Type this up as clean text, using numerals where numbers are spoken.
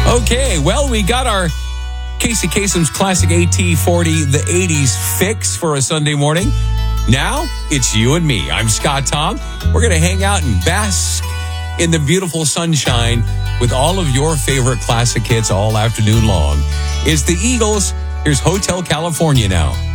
Okay, well, we got our Casey Kasem's classic AT40, the 80s fix for a Sunday morning. Now, it's you and me. I'm Scott Tom. We're going to hang out and bask in the beautiful sunshine with all of your favorite classic hits all afternoon long. It's the Eagles. Here's Hotel California now.